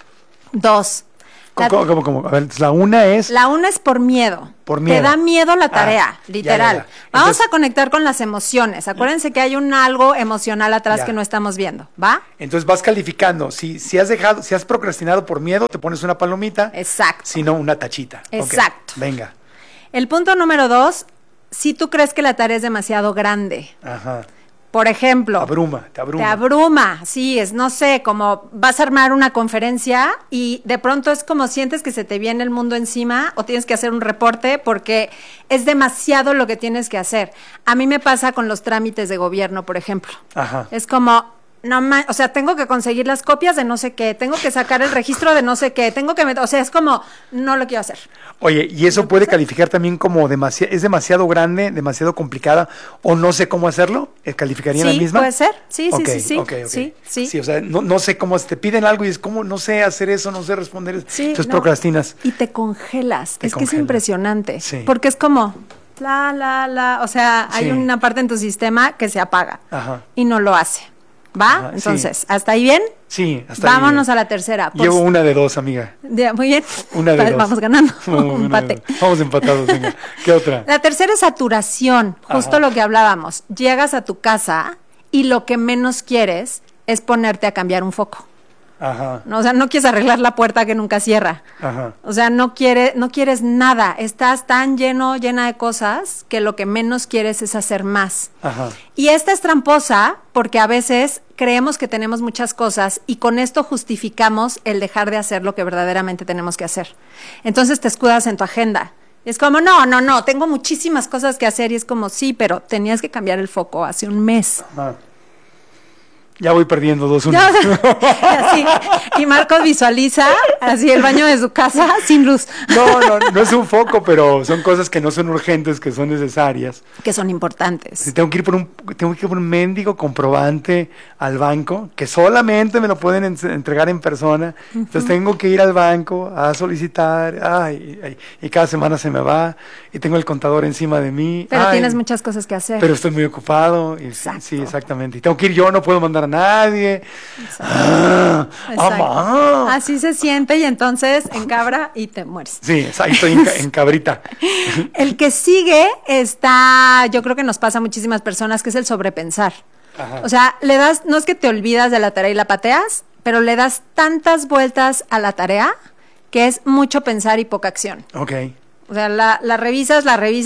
2. ¿Cómo? A ver, la una es... La una es por miedo. Por miedo. Te da miedo la tarea, literal. ya. Vamos Entonces, a conectar con las emociones. Acuérdense que hay algo emocional atrás Ya. que no estamos viendo, ¿va? Entonces vas calificando. Si has procrastinado por miedo, te pones una palomita. Exacto. Si no, una tachita. Exacto. Ok, venga. El punto número 2, si tú crees que la tarea es demasiado grande. Ajá. Por ejemplo, Te abruma. te abruma, sí, es, no sé, como vas a armar una conferencia y de pronto es como sientes que se te viene el mundo encima o tienes que hacer un reporte porque es demasiado lo que tienes que hacer. A mí me pasa con los trámites de gobierno, por ejemplo. Ajá. Es como, o sea, tengo que conseguir las copias de no sé qué, tengo que sacar el registro de no sé qué, o sea, es como, no lo quiero hacer. Oye, ¿y eso puede calificar también como es demasiado grande, demasiado complicada o no sé cómo hacerlo? ¿Calificaría la Sí, misma? puede ser, sí, Ok, sí. ok. Sí. Sí, o sea, no sé cómo te piden algo y es como, no sé hacer eso, no sé responder eso. Sí, Entonces no. procrastinas. Y te congelas, que es congelas. impresionante, Sí. porque es como, o sea, hay Sí. una parte en tu sistema que se apaga Ajá. y no lo hace, ¿va? Ajá, sí. Entonces, ¿hasta ahí bien? Sí, hasta ahí. Vámonos a la tercera. Llevo una de 2, amiga. Muy bien. Una de 2. Vamos ganando. Una Empate. de 2. Vamos empatados, venga. ¿Qué otra? La tercera es saturación, justo Ajá. lo que hablábamos. Llegas a tu casa y lo que menos quieres es ponerte a cambiar un foco. Ajá. No, o sea, no quieres arreglar la puerta que nunca cierra. Ajá. O sea, no quieres nada. Estás tan llena de cosas que lo que menos quieres es hacer más. Ajá. Y esta es tramposa porque a veces creemos que tenemos muchas cosas y con esto justificamos el dejar de hacer lo que verdaderamente tenemos que hacer. Entonces te escudas en tu agenda. Es como, no, tengo muchísimas cosas que hacer y es como, sí, pero tenías que cambiar el foco hace un mes. Ajá. Ya voy perdiendo 2-1. Ya, así, y Marcos visualiza así el baño de su casa sin luz. No es un foco, pero son cosas que no son urgentes, que son necesarias. Que son importantes. Si tengo que ir por un mendigo comprobante al banco, que solamente me lo pueden entregar en persona. Entonces tengo que ir al banco a solicitar, y cada semana se me va, y tengo el contador encima de mí. Pero tienes muchas cosas que hacer. Pero estoy muy ocupado. Y sí, exactamente. Y tengo que ir yo, no puedo mandar a nadie. Exacto. Así se siente y entonces encabra y te mueres. Sí, ahí estoy en cabrita. El que sigue yo creo que nos pasa a muchísimas personas, que es el sobrepensar. Ajá. O sea, no es que te olvidas de la tarea y la pateas, pero le das tantas vueltas a la tarea que es mucho pensar y poca acción. Ok. O sea, la revisas,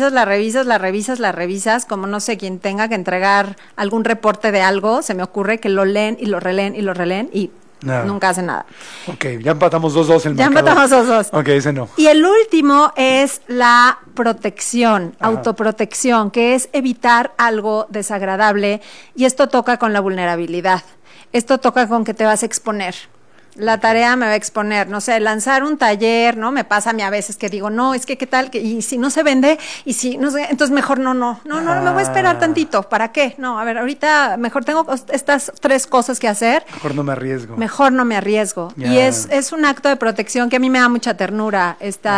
como no sé, quien tenga que entregar algún reporte de algo, se me ocurre que lo leen y lo releen y Nada. nunca hacen nada. Ok, ya empatamos 2-2 el Ya marcador. empatamos 2-2. Ok, ese no. Y el último es la protección, autoprotección, que es evitar algo desagradable, y esto toca con la vulnerabilidad. Esto toca con que te vas a exponer. La tarea me va a exponer, no sé, lanzar un taller, ¿no? Me pasa a mí a veces que digo, no, es que qué tal, y si no se vende, y si no sé, entonces mejor no, me voy a esperar tantito, ¿para qué? No, a ver, ahorita mejor tengo estas 3 cosas que hacer. Mejor no me arriesgo. Mejor no me arriesgo. Ya. Y es un acto de protección que a mí me da mucha ternura,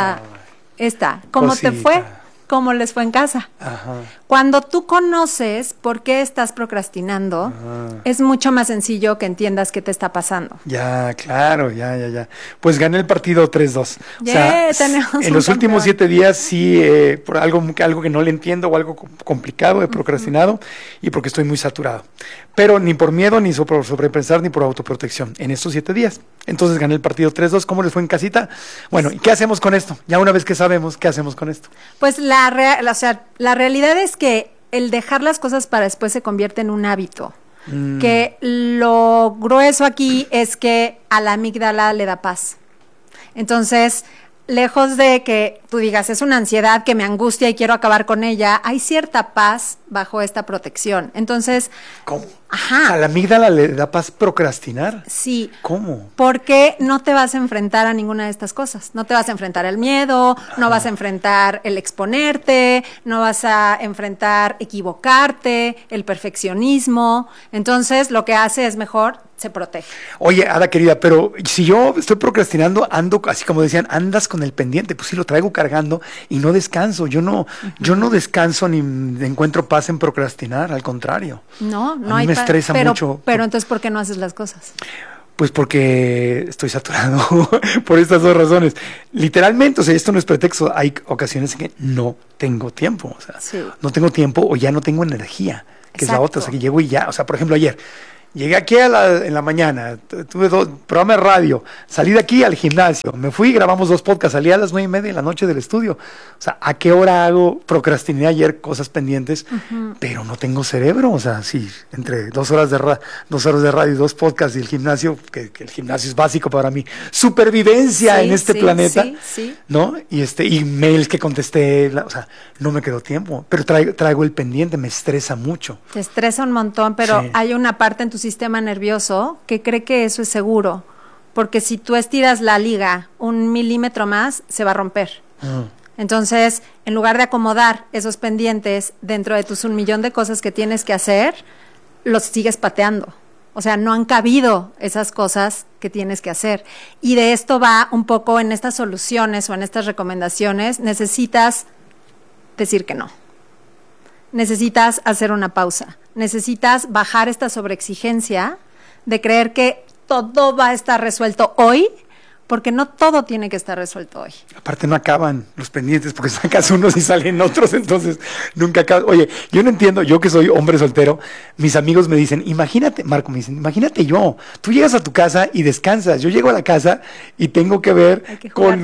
¿cómo Cosita. te fue? ¿Cómo les fue en casa? Ajá. Cuando tú conoces por qué estás procrastinando, es mucho más sencillo que entiendas qué te está pasando. Ya, claro, ya. Pues gané el partido 3-2. En los últimos 7 días sí, por algo que no le entiendo o algo complicado, he procrastinado y porque estoy muy saturado. Pero ni por miedo, ni por sobrepensar, ni por autoprotección. En estos 7 días. Entonces gané el partido 3-2. ¿Cómo les fue en casita? Bueno, ¿y qué hacemos con esto? Ya una vez que sabemos, ¿qué hacemos con esto? Pues la realidad es que el dejar las cosas para después se convierte en un hábito. Que lo grueso aquí es que a la amígdala le da paz. Entonces, lejos de que tú digas, es una ansiedad que me angustia y quiero acabar con ella, hay cierta paz bajo esta protección. Entonces... ¿Cómo? Ajá. ¿A la amígdala le da paz procrastinar? Sí. ¿Cómo? Porque no te vas a enfrentar a ninguna de estas cosas. No te vas a enfrentar al miedo, no vas a enfrentar el exponerte, no vas a enfrentar equivocarte, el perfeccionismo. Entonces, lo que hace es mejor, se protege. Oye, Ada querida, pero si yo estoy procrastinando, ando, así como decían, andas con el pendiente, pues sí, lo traigo cargando y no descanso. Yo no descanso ni encuentro paz en procrastinar, al contrario. No a mí hay me estresa mucho. Pero entonces, ¿por qué no haces las cosas? Pues porque estoy saturado por estas 2 razones. Literalmente, o sea, esto no es pretexto. Hay ocasiones en que no tengo tiempo, o sea, no tengo tiempo o ya no tengo energía, que es la otra, o sea, que llego y ya, o sea, por ejemplo, ayer llegué aquí en la mañana, tuve 2 programas de radio, salí de aquí al gimnasio, me fui, grabamos 2 podcasts, salí a las 9:30 de la noche del estudio. O sea, ¿a qué hora hago? Procrastiné ayer cosas pendientes, pero no tengo cerebro. O sea, sí, entre 2 horas de radio y 2 podcasts y el gimnasio, que el gimnasio es básico para mí, supervivencia en este planeta, ¿no? Y mails que contesté, o sea, no me quedó tiempo, pero traigo el pendiente, me estresa mucho. Te estresa un montón, pero hay una parte en tu sistema nervioso que cree que eso es seguro, porque si tú estiras la liga 1 milímetro más, se va a romper. Entonces, en lugar de acomodar esos pendientes dentro de tus 1 millón de cosas que tienes que hacer, los sigues pateando. O sea, no han cabido esas cosas que tienes que hacer. Y de esto va un poco en estas soluciones o en estas recomendaciones. Necesitas decir que no. Necesitas hacer una pausa. Necesitas bajar esta sobreexigencia de creer que todo va a estar resuelto hoy, porque no todo tiene que estar resuelto hoy. Aparte no acaban los pendientes, porque sacas unos y salen otros, entonces nunca acabas. Oye, yo no entiendo, yo que soy hombre soltero, mis amigos me dicen, imagínate, Marco, me dicen, imagínate yo, tú llegas a tu casa y descansas, yo llego a la casa y tengo que ver con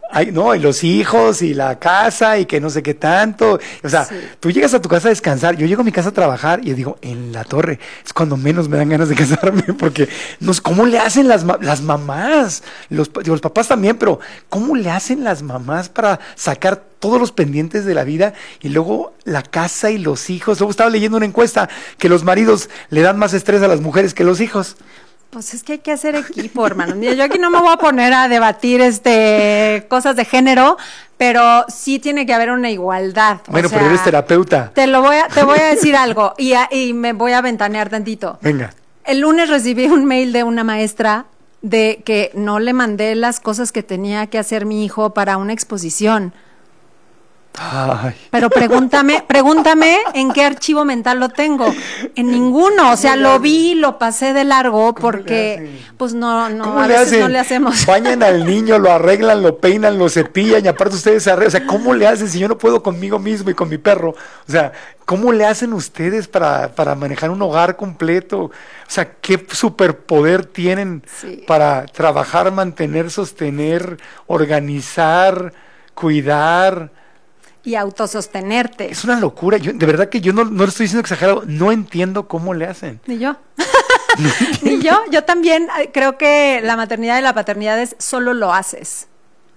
y los hijos y la casa y que no sé qué tanto, o sea, tú llegas a tu casa a descansar, yo llego a mi casa a trabajar y digo, en la torre, es cuando menos me dan ganas de casarme, porque ¿cómo le hacen las mamás? Los papás también, pero ¿cómo le hacen las mamás para sacar todos los pendientes de la vida y luego la casa y los hijos? Luego estaba leyendo una encuesta que los maridos le dan más estrés a las mujeres que los hijos. Pues es que hay que hacer equipo, hermano. Mira, yo aquí no me voy a poner a debatir cosas de género, pero sí tiene que haber una igualdad. Bueno, pero eres terapeuta. Te voy a decir algo y me voy a ventanear tantito. Venga. El lunes recibí un mail de una maestra de que no le mandé las cosas que tenía que hacer mi hijo para una exposición. Ay. Pero pregúntame en qué archivo mental lo tengo. En ninguno, o sea, lo vi, lo pasé de largo porque pues no a veces no le hacemos. Bañan al niño, lo arreglan, lo peinan, lo cepillan y aparte ustedes se arreglan. O sea, ¿cómo le hacen si yo no puedo conmigo mismo y con mi perro? O sea, ¿cómo le hacen ustedes para manejar un hogar completo? O sea, ¿qué superpoder tienen para trabajar, mantener, sostener, organizar, cuidar? Y autosostenerte. Es una locura. De verdad que yo no lo estoy diciendo exagerado. No entiendo cómo le hacen. Ni yo. Ni yo. Yo también creo que la maternidad y la paternidad es solo lo haces.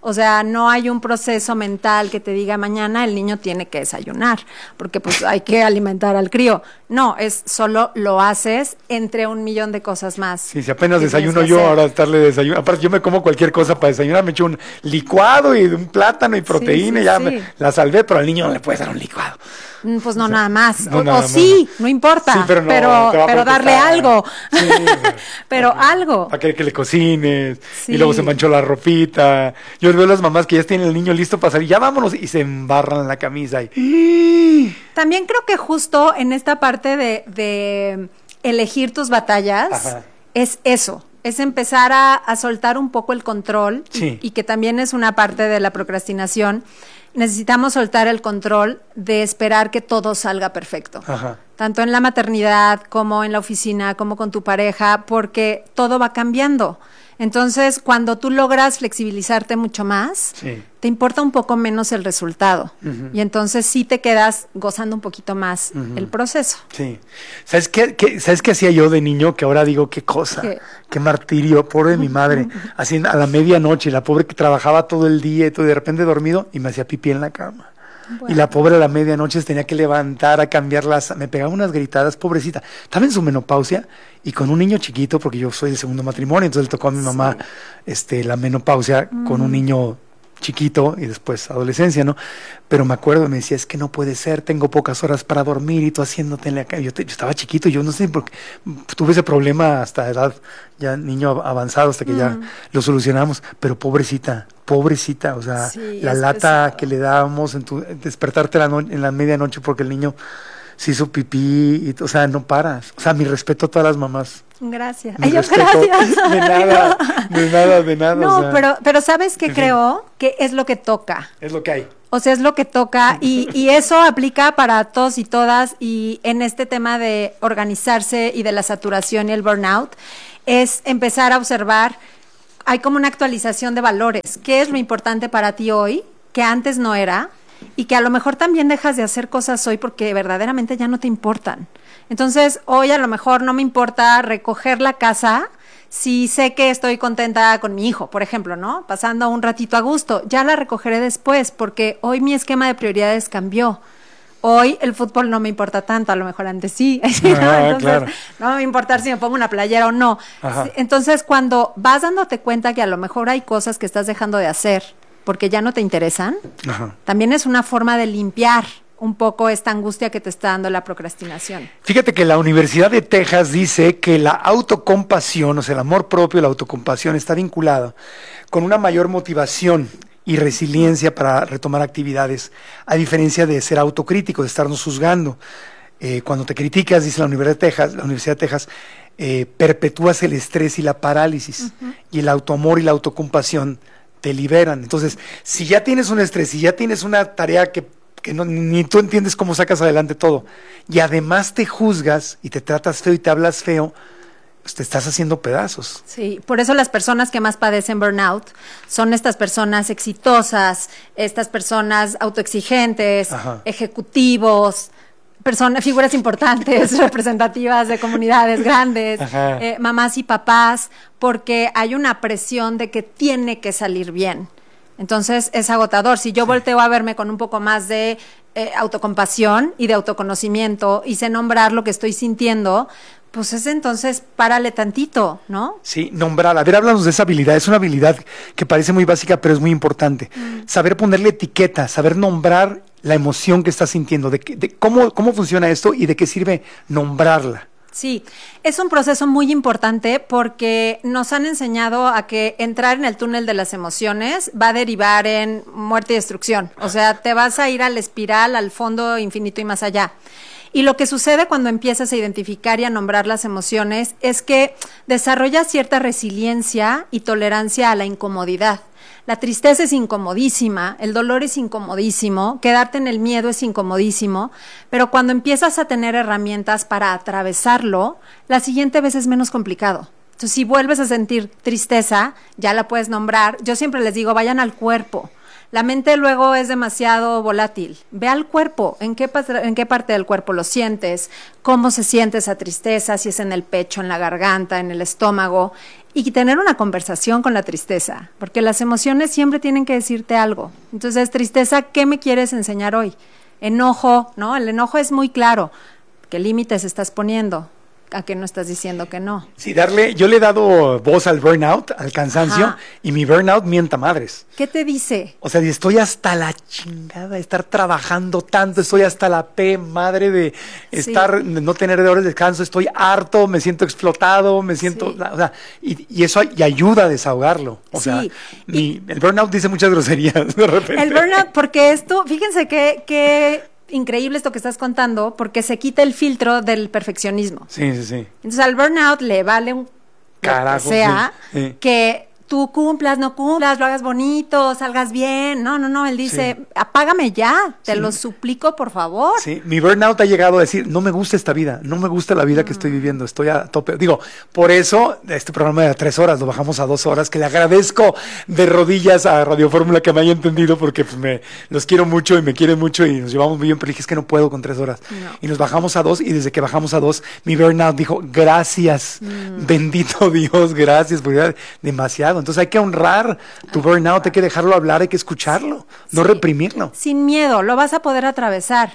O sea, no hay un proceso mental que te diga mañana el niño tiene que desayunar, porque pues hay que alimentar al crío. No, es solo lo haces entre 1,000,000 de cosas más. Sí, si apenas desayuno yo, ahora estarle desayuno. Aparte, yo me como cualquier cosa para desayunar, me echo un licuado y un plátano y proteína, y ya la salvé, pero al niño no le puedes dar un licuado. Pues no, nada más. No, o sí, no importa. Sí, pero darle algo. Sí, pero algo. Para que le cocines. Sí. Y luego se manchó la ropita. Yo veo a las mamás que ya tienen el niño listo para salir. Ya vámonos. Y se embarran la camisa. También creo que justo en esta parte de elegir tus batallas, es eso. Es empezar a soltar un poco el control. Sí. Y que también es una parte de la procrastinación. Necesitamos soltar el control de esperar que todo salga perfecto. Tanto en la maternidad como en la oficina, como con tu pareja, porque todo va cambiando. Entonces, cuando tú logras flexibilizarte mucho más, te importa un poco menos el resultado. Y entonces sí te quedas gozando un poquito más el proceso. Sí. ¿Sabes qué hacía yo de niño? Que ahora digo, qué cosa, qué martirio, pobre de mi madre. Así a la medianoche, la pobre que trabajaba todo el día y todo, de repente dormido y me hacía pipí en la cama. Bueno. Y la pobre a la medianoche se tenía que levantar a cambiarlas, me pegaba unas gritadas, pobrecita. Estaba en su menopausia y con un niño chiquito, porque yo soy de segundo matrimonio, entonces le tocó a mi mamá la menopausia con un niño chiquito y después adolescencia, ¿no? Pero me acuerdo, me decía, es que no puede ser, tengo pocas horas para dormir y tú haciéndote en la cama. Yo estaba chiquito, yo no sé, porque tuve ese problema hasta edad, ya niño avanzado, hasta que ya lo solucionamos, pero pobrecita, o sea, la lata pesado que le dábamos despertarte en la medianoche porque el niño se hizo pipí, o sea, no paras. O sea, mi respeto a todas las mamás. Gracias. Gracias. De nada. No, o sea, pero ¿sabes qué creo? Que es lo que toca. Es lo que hay. O sea, es lo que toca y eso aplica para todos y todas, y en este tema de organizarse y de la saturación y el burnout, es empezar a observar, hay como una actualización de valores. ¿Qué es lo importante para ti hoy que antes no era? Y que a lo mejor también dejas de hacer cosas hoy porque verdaderamente ya no te importan. Entonces, hoy a lo mejor no me importa recoger la casa si sé que estoy contenta con mi hijo, por ejemplo, ¿no? Pasando un ratito a gusto. Ya la recogeré después porque hoy mi esquema de prioridades cambió. Hoy el fútbol no me importa tanto, a lo mejor antes sí. Entonces, claro, no me va a importar si me pongo una playera o no. Entonces, cuando vas dándote cuenta que a lo mejor hay cosas que estás dejando de hacer porque ya no te interesan, también es una forma de limpiar un poco esta angustia que te está dando la procrastinación. Fíjate que la Universidad de Texas dice que la autocompasión, o sea, el amor propio, la autocompasión está vinculado con una mayor motivación y resiliencia para retomar actividades, a diferencia de ser autocrítico, de estarnos juzgando. Cuando te criticas, dice la Universidad de Texas, perpetúas el estrés y la parálisis, y el autoamor y la autocompasión te liberan. Entonces, si ya tienes un estrés, si ya tienes una tarea que ni tú entiendes cómo sacas adelante todo, y además te juzgas y te tratas feo y te hablas feo, pues te estás haciendo pedazos. Sí, por eso las personas que más padecen burnout son estas personas exitosas, estas personas autoexigentes, ejecutivos, figuras importantes, representativas de comunidades grandes, mamás y papás, porque hay una presión de que tiene que salir bien. Entonces es agotador. Si yo volteo a verme con un poco más de autocompasión y de autoconocimiento y sé nombrar lo que estoy sintiendo, pues es entonces párale tantito, ¿no? Sí, nombrar. A ver, háblanos de esa habilidad. Es una habilidad que parece muy básica, pero es muy importante. Saber ponerle etiqueta, saber nombrar la emoción que estás sintiendo, de cómo funciona esto y de qué sirve nombrarla. Sí, es un proceso muy importante porque nos han enseñado a que entrar en el túnel de las emociones va a derivar en muerte y destrucción. O sea, te vas a ir a la espiral, al fondo infinito y más allá. Y lo que sucede cuando empiezas a identificar y a nombrar las emociones es que desarrollas cierta resiliencia y tolerancia a la incomodidad. La tristeza es incomodísima, el dolor es incomodísimo, quedarte en el miedo es incomodísimo, pero cuando empiezas a tener herramientas para atravesarlo, la siguiente vez es menos complicado. Entonces, si vuelves a sentir tristeza, ya la puedes nombrar. Yo siempre les digo, vayan al cuerpo. La mente luego es demasiado volátil. Ve al cuerpo, ¿en qué parte del cuerpo lo sientes? ¿Cómo se siente esa tristeza? Si es en el pecho, en la garganta, en el estómago. Y tener una conversación con la tristeza, porque las emociones siempre tienen que decirte algo. Entonces, tristeza, ¿qué me quieres enseñar hoy? Enojo, ¿no? El enojo es muy claro. ¿Qué límites estás poniendo? ¿A qué no estás diciendo que no? Sí, yo le he dado voz al burnout, al cansancio, Ajá. y mi burnout mienta madres. ¿Qué te dice? O sea, estoy hasta la chingada de estar trabajando tanto, estoy hasta la madre de estar, de no tener horas de descanso, estoy harto, me siento explotado, me siento, o sea, y eso y ayuda a desahogarlo. O sea, el burnout dice muchas groserías de repente. El burnout, porque esto, fíjense que increíble esto que estás contando, porque se quita el filtro del perfeccionismo. Sí. Entonces al burnout le vale un carajo, sí. Que tú cumplas, no cumplas, lo hagas bonito, salgas bien. No, él dice, apágame ya, te lo suplico, por favor. Sí, mi burnout ha llegado a decir, no me gusta esta vida, no me gusta la vida que estoy viviendo, estoy a tope. Digo, por eso este programa de 3 horas, lo bajamos a 2 horas, que le agradezco de rodillas a Radio Fórmula que me haya entendido, porque pues los quiero mucho y me quieren mucho y nos llevamos muy bien, pero dije, es que no puedo con 3 horas. No. Y nos bajamos a 2 y desde que bajamos a 2, mi burnout dijo, gracias, bendito Dios, gracias, porque demasiado. Entonces hay que honrar tu burnout, hay que dejarlo hablar, hay que escucharlo, no reprimirlo. Sin miedo, lo vas a poder atravesar.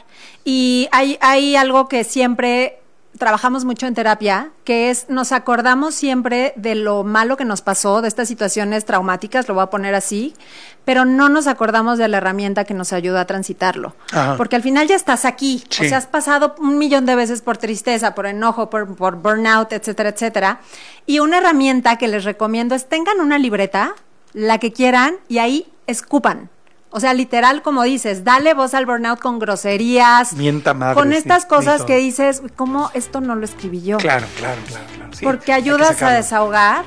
Y hay algo que siempre trabajamos mucho en terapia, que es, nos acordamos siempre de lo malo que nos pasó, de estas situaciones traumáticas, lo voy a poner así, pero no nos acordamos de la herramienta que nos ayuda a transitarlo. Ajá. Porque al final ya estás aquí, o sea, has pasado 1,000,000 de veces por tristeza, por enojo, por burnout, etcétera, etcétera. Y una herramienta que les recomiendo es, tengan una libreta, la que quieran, y ahí escupan. O sea, literal, como dices, dale voz al burnout con groserías, mienta madre, con estas cosas que dices, ¿cómo esto no lo escribí yo? Claro. Sí, porque ayudas a desahogar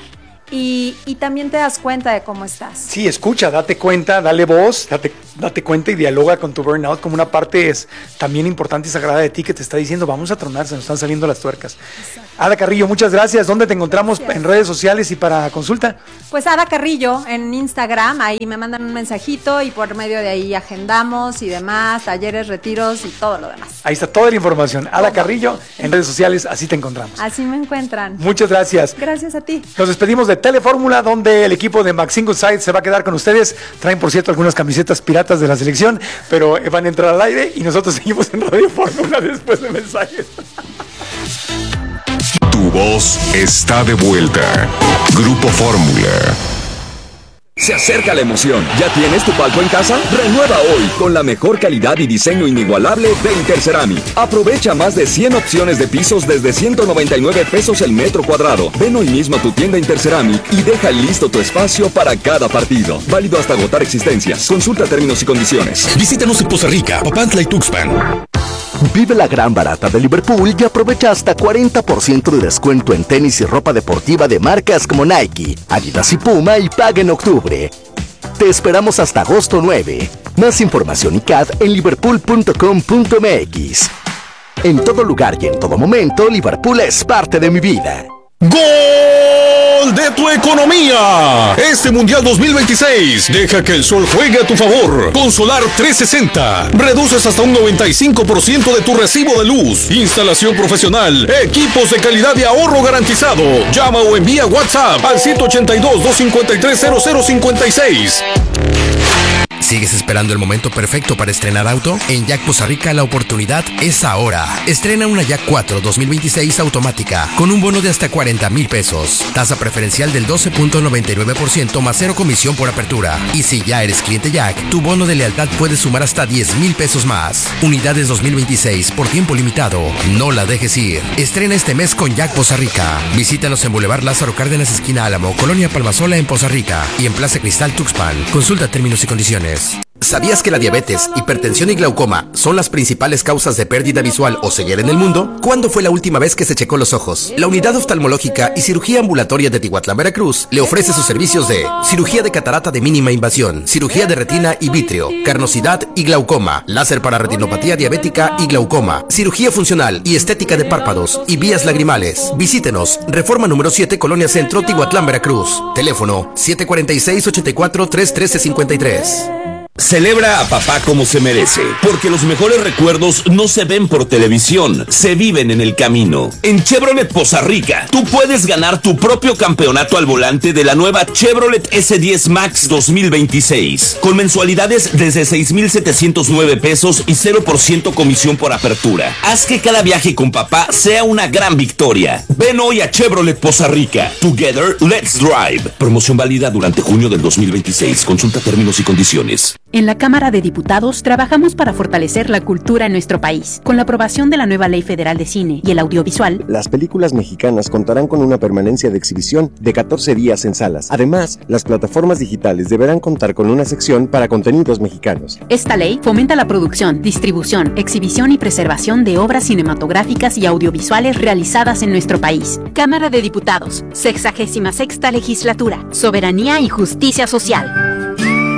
y también te das cuenta de cómo estás. Sí, escucha, date cuenta, dale voz, date cuenta y dialoga con tu burnout como una parte es también importante y sagrada de ti que te está diciendo, vamos a tronar, se nos están saliendo las tuercas. Exacto. Ada Carrillo, muchas gracias. ¿Dónde te encontramos en redes sociales y para consulta? Pues Ada Carrillo en Instagram, ahí me mandan un mensajito y por medio de ahí agendamos y demás, talleres, retiros y todo lo demás. Ahí está toda la información. Ada Carrillo en redes sociales, así te encontramos. Así me encuentran. Muchas gracias. Gracias a ti. Nos despedimos de Telefórmula, donde el equipo de Maxine Goodside se va a quedar con ustedes. Traen, por cierto, algunas camisetas piratas de la selección, pero van a entrar al aire y nosotros seguimos en Radio Fórmula después de mensajes. Tu voz está de vuelta. Grupo Fórmula. Se acerca la emoción. ¿Ya tienes tu palco en casa? Renueva hoy con la mejor calidad y diseño inigualable de Interceramic. Aprovecha más de 100 opciones de pisos desde 199 pesos el metro cuadrado. Ven hoy mismo a tu tienda Interceramic y deja listo tu espacio para cada partido. Válido hasta agotar existencias. Consulta términos y condiciones. Visítanos en Poza Rica, Papantla y Tuxpan. Vive la gran barata de Liverpool y aprovecha hasta 40% de descuento en tenis y ropa deportiva de marcas como Nike, Adidas y Puma y paga en octubre. Te esperamos hasta agosto 9. Más información y CAD en liverpool.com.mx. En todo lugar y en todo momento, Liverpool es parte de mi vida. ¡Gol de tu economía! Este Mundial 2026 deja que el sol juegue a tu favor. Con Solar 360 reduces hasta un 95% de tu recibo de luz. Instalación profesional, equipos de calidad y ahorro garantizado. Llama o envía WhatsApp al 182-253-0056. ¿Sigues esperando el momento perfecto para estrenar auto? En Jack Poza Rica la oportunidad es ahora. Estrena una Jack 4 2026 automática con un bono de hasta 40,000 pesos. Tasa preferencial del 12.99% más 0 comisión por apertura. Y si ya eres cliente Jack, tu bono de lealtad puede sumar hasta 10,000 pesos más. Unidades 2026 por tiempo limitado. No la dejes ir. Estrena este mes con Jack Poza Rica. Visítanos en Boulevard Lázaro Cárdenas, esquina Álamo, Colonia Palmasola en Poza Rica y en Plaza Cristal Tuxpan. Consulta términos y condiciones. ¿Sabías que la diabetes, hipertensión y glaucoma son las principales causas de pérdida visual o ceguera en el mundo? ¿Cuándo fue la última vez que se checó los ojos? La Unidad Oftalmológica y Cirugía Ambulatoria de Tihuatlán, Veracruz, le ofrece sus servicios de cirugía de catarata de mínima invasión, cirugía de retina y vítreo, carnosidad y glaucoma, láser para retinopatía diabética y glaucoma, cirugía funcional y estética de párpados y vías lagrimales. Visítenos, Reforma número 7, Colonia Centro, Tihuatlán, Veracruz. Teléfono 746-84-313-53. Celebra a papá como se merece, porque los mejores recuerdos no se ven por televisión, se viven en el camino. En Chevrolet Poza Rica, tú puedes ganar tu propio campeonato al volante de la nueva Chevrolet S10 Max 2026, con mensualidades desde 6,709 pesos y 0% comisión por apertura. Haz que cada viaje con papá sea una gran victoria. Ven hoy a Chevrolet Poza Rica. Together, let's drive. Promoción válida durante junio del 2026. Consulta términos y condiciones. En la Cámara de Diputados trabajamos para fortalecer la cultura en nuestro país. Con la aprobación de la nueva Ley Federal de Cine y el Audiovisual, las películas mexicanas contarán con una permanencia de exhibición de 14 días en salas. Además, las plataformas digitales deberán contar con una sección para contenidos mexicanos. Esta ley fomenta la producción, distribución, exhibición y preservación de obras cinematográficas y audiovisuales realizadas en nuestro país. Cámara de Diputados, 66ª Legislatura, Soberanía y Justicia Social.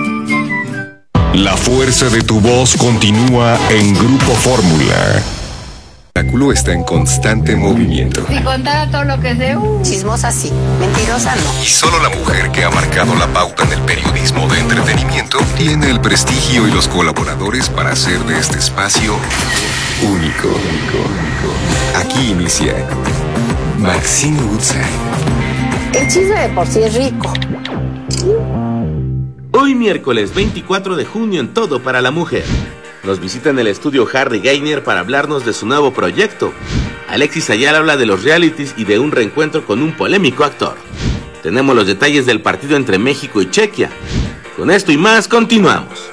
La fuerza de tu voz continúa en Grupo Fórmula. El espectáculo está en constante movimiento. Si contara todo lo que sé, chismosa sí, mentirosa no. Y solo la mujer que ha marcado la pauta en el periodismo de entretenimiento tiene el prestigio y los colaboradores para hacer de este espacio único. Aquí inicia Maxine Woodside. El chisme de por sí es rico. Hoy miércoles 24 de junio en Todo para la Mujer. Nos visita en el estudio Harry Gainer para hablarnos de su nuevo proyecto. Alexis Ayala habla de los realities y de un reencuentro con un polémico actor. Tenemos los detalles del partido entre México y Chequia. Con esto y más, continuamos.